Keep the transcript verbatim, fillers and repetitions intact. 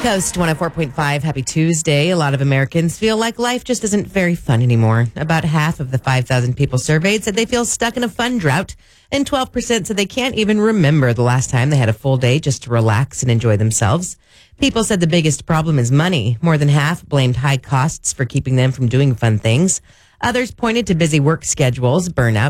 Coast one oh four point five. Happy Tuesday. A lot of Americans feel like life just isn't very fun anymore. About half of the five thousand people surveyed said they feel stuck in a fun drought, and twelve percent said they can't even remember the last time they had a full day just to relax and enjoy themselves. People said the biggest problem is money. More than half blamed high costs for keeping them from doing fun things. Others pointed to busy work schedules, burnout,